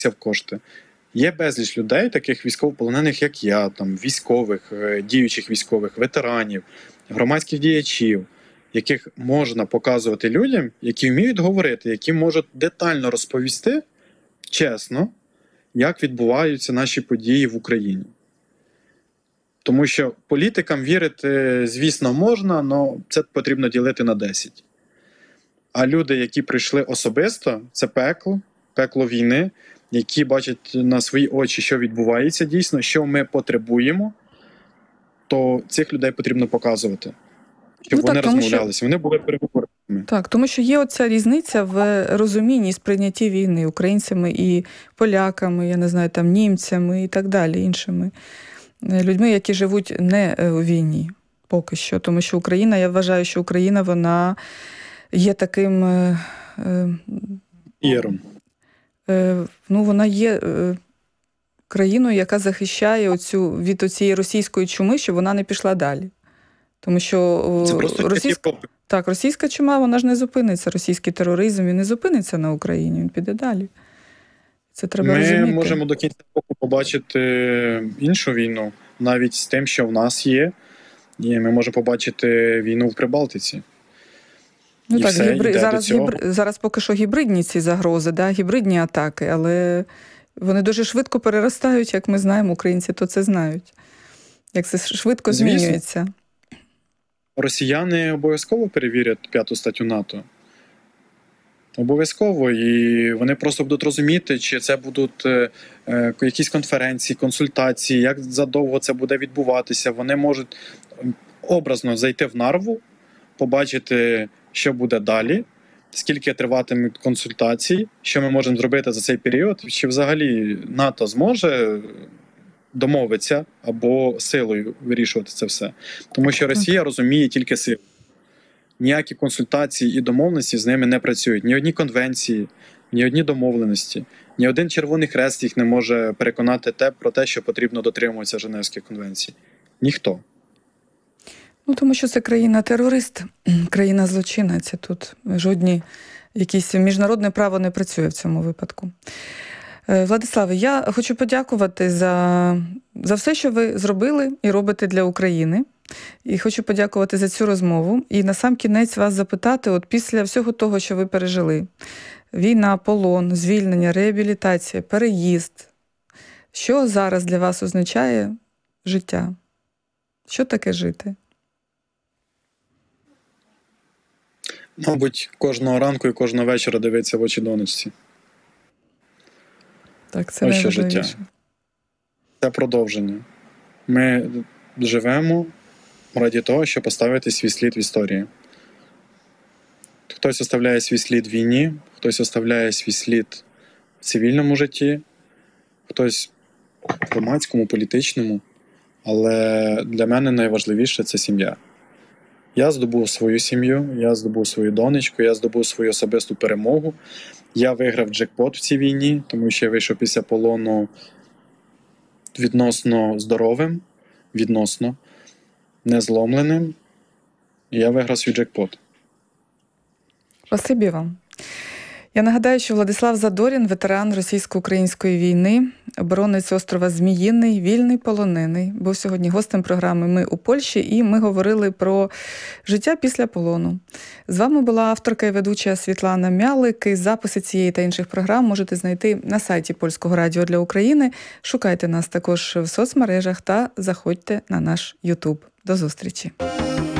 в кошти. Є безліч людей, таких військовополонених, як я, там, військових, діючих військових, ветеранів, громадських діячів, яких можна показувати людям, які вміють говорити, які можуть детально розповісти, чесно, як відбуваються наші події в Україні. Тому що політикам вірити, звісно, можна, але це потрібно ділити на 10. А люди, які прийшли особисто, це пекло війни, які бачать на свої очі, що відбувається дійсно, що ми потребуємо, то цих людей потрібно показувати, щоб вони розмовлялися, вони були переговорами. Так, тому що є оця різниця в розумінні і сприйнятті війни українцями і поляками, я не знаю, там німцями і так далі, іншими людьми, які живуть не у війні поки що. Тому що Україна, я вважаю, що Україна, вона є таким... Єром. Вона є країною, яка захищає від цієї російської чуми, щоб вона не пішла далі. Тому що російська чума, вона ж не зупиниться, російський тероризм, він не зупиниться на Україні, він піде далі. Це треба розуміти. Ми можемо до кінця року побачити іншу війну, навіть з тим, що в нас є. І ми можемо побачити війну в Прибалтиці. Зараз поки що гібридні ці загрози, гібридні атаки, але вони дуже швидко переростають, як ми знаємо, українці то це знають. Як це швидко змінюється. Росіяни обов'язково перевірять 5 статтю НАТО. Обов'язково. І вони просто будуть розуміти, чи це будуть якісь конференції, консультації, як задовго це буде відбуватися. Вони можуть образно зайти в Нарву, побачити, що буде далі, скільки триватимуть консультації, що ми можемо зробити за цей період, чи взагалі НАТО зможе домовитися або силою вирішувати це все. Тому що Росія розуміє тільки силу. Ніякі консультації і домовленості з ними не працюють. Ні одні конвенції, ні одні домовленості, ні один Червоний Хрест їх не може переконати про те, що потрібно дотримуватися Женевських конвенцій. Ніхто. Тому що це країна-терорист, країна-злочинець. Тут жодні якісь міжнародне право не працює в цьому випадку. Владиславе, я хочу подякувати за все, що ви зробили і робите для України. І хочу подякувати за цю розмову. І насамкінець вас запитати, от після всього того, що ви пережили, війна, полон, звільнення, реабілітація, переїзд, що зараз для вас означає життя? Що таке жити? Мабуть, кожного ранку і кожного вечора дивитися в очі донечці. Так, це найважливіше. Життя. Це продовження. Ми живемо ради того, щоб поставити свій слід в історії. Хтось оставляє свій слід в війні, хтось оставляє свій слід в цивільному житті, хтось в громадському, політичному. Але для мене найважливіше – це сім'я. Я здобув свою сім'ю, я здобув свою донечку, я здобув свою особисту перемогу. Я виграв джекпот в цій війні, тому що я вийшов після полону відносно здоровим, відносно незломленим. І я виграв свій джекпот. Спасибі вам. Я нагадаю, що Владислав Задорін, ветеран російсько-української війни, оборонець острова Зміїний, вільний полонений, був сьогодні гостем програми «Ми у Польщі», і ми говорили про життя після полону. З вами була авторка і ведуча Світлана Мялик. І записи цієї та інших програм можете знайти на сайті Польського радіо для України. Шукайте нас також в соцмережах та заходьте на наш YouTube. До зустрічі!